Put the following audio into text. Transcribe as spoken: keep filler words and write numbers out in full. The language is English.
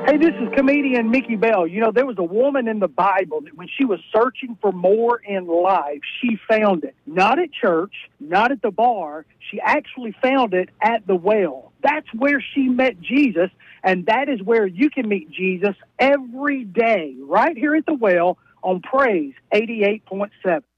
Hey, this is comedian Mickey Bell. You know, there was a woman in the Bible that when she was searching for more in life, she found it. Not at church, not at the bar. She actually found it at the well. That's where she met Jesus, and that is where you can meet Jesus every day, right here at the well on Praise eighty-eight point seven.